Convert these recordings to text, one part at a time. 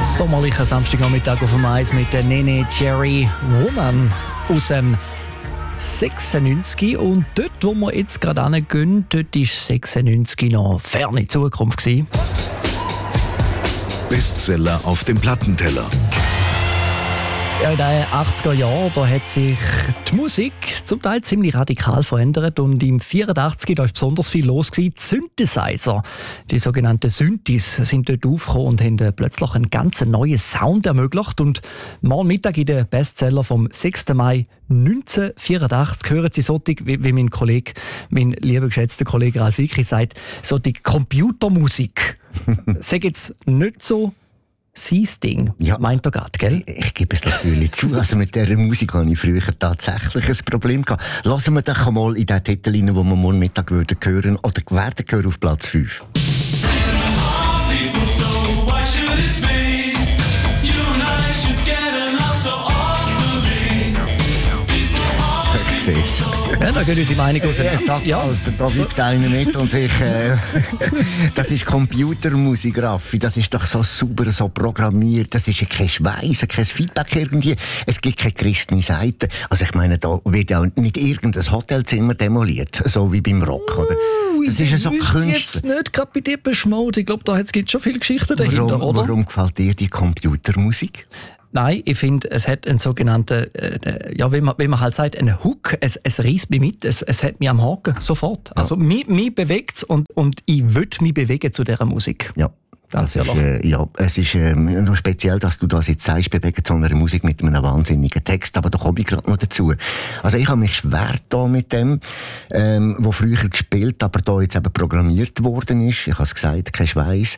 sommerlichen Samstagnachmittag auf dem Eis mit der Nene Cherry Woman aus dem 96. Und dort, wo wir jetzt gerade hingehen, dort war 96 noch ferne Zukunft gewesen. Bestseller auf dem Plattenteller. Ja, in den 80er Jahren da hat sich die Musik zum Teil ziemlich radikal verändert und im 84 da ist besonders viel los gewesen. Die Synthesizer, die sogenannten Synthes, sind dort aufgekommen und haben plötzlich einen ganz neuen Sound ermöglicht. Und morgen Mittag in den Bestseller vom 6. Mai 1984 hören Sie solche, wie mein lieber geschätzter Kollege Ralf Wicki sagt, so die Computermusik. Sag jetzt nicht so sein Ding, ja, meint er gerade, gell? Ich gebe es natürlich zu. Also mit dieser Musik hatte ich früher tatsächlich ein Problem gehabt. Lassen wir doch mal in den Titel rein, den wir morgen Mittag hören würden oder werden hören auf Platz 5. Ich sehe es. Ja, da geht unsere Meinung aus. Da liegt einer mit und ich... das ist Computermusik, Raffi. Das ist doch so sauber, so programmiert. Das ist ja kein Schweiß, kein Feedback irgendwie. Es gibt keine christliche Seite. Also ich meine, da wird ja nicht irgendein Hotelzimmer demoliert, so wie beim Rock, oder? Das ist ja so Künstler. Jetzt nicht gerade bei dir beschmolzen. Ich glaube, da gibt es schon viele Geschichten dahinter, oder? Warum gefällt dir die Computermusik? Nein, ich finde, es hat einen sogenannten, wie man halt sagt, einen Hook. Es reißt mich mit, es hat mich am Haken, sofort. Ja. Also mich bewegt es und ich will mich bewegen zu dieser Musik. Ja. Es ist noch speziell, dass du das jetzt sagst, bewegen zu einer Musik mit einem wahnsinnigen Text, aber da komme ich gerade noch dazu. Also ich habe mich schwer da mit dem, wo früher gespielt, aber da jetzt eben programmiert worden ist. Ich habe es gesagt, kein Schweiß.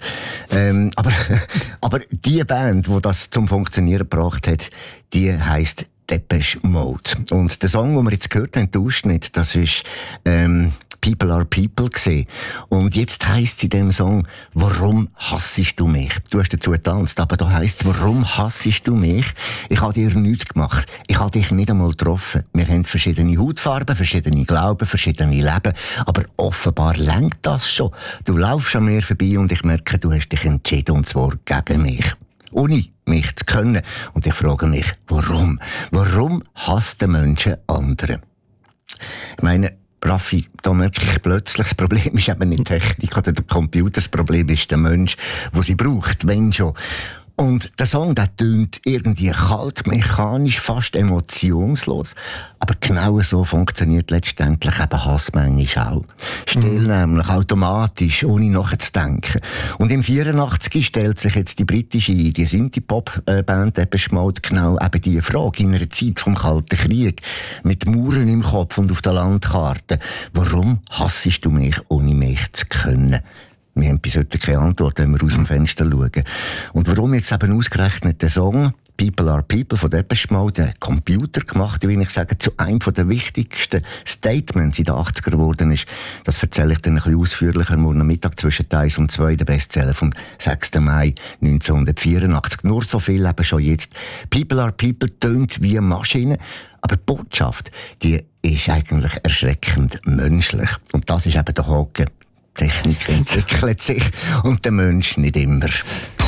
Aber die Band, die das zum Funktionieren gebracht hat, die heisst Depeche Mode. Und der Song, den wir jetzt gehört haben, der Ausschnitt, das ist People are People gewesen. Und jetzt heisst es in diesem Song, warum hassest du mich? Du hast dazu getanzt, aber da heisst es, warum hassest du mich? Ich habe dir nichts gemacht. Ich habe dich nicht einmal getroffen. Wir haben verschiedene Hautfarben, verschiedene Glauben, verschiedene Leben. Aber offenbar lenkt das schon. Du laufst an mir vorbei und ich merke, du hast dich entschieden, und zwar gegen mich. Ohne mich zu können. Und ich frage mich, warum? Warum hasst der Mensch andere? Ich meine, Raffi, da merke ich plötzlich, das Problem ist eben nicht die Technik oder der Computer, das Problem ist der Mensch, der sie braucht, wenn schon. Und der Song, der tönt irgendwie kalt, mechanisch, fast emotionslos. Aber genau so funktioniert letztendlich eben Hass manchmal auch. Still nämlich, automatisch, ohne nachzudenken. Und im 84 stellt sich jetzt die britische, die Synthie-Pop-Band Depeche Mode genau eben diese Frage in einer Zeit vom Kalten Krieg, mit Mauern im Kopf und auf der Landkarte. Warum hassest du mich, ohne mich zu können? Wir haben bis heute keine Antwort, wenn wir aus dem Fenster schauen. Und warum jetzt eben ausgerechnet der Song People are People von Depeche Mode, der Computer gemacht, wie ich sage, zu einem der wichtigsten Statements in den 80er geworden ist, das erzähle ich dann ein bisschen ausführlicher morgen Mittag zwischen 1 und 2, der Bestseller vom 6. Mai 1984. Nur so viel eben schon jetzt. People are People tönt wie eine Maschine, aber die Botschaft, die ist eigentlich erschreckend menschlich. Und das ist eben der Haken. Technik entwickelt sich und der Mensch nicht immer.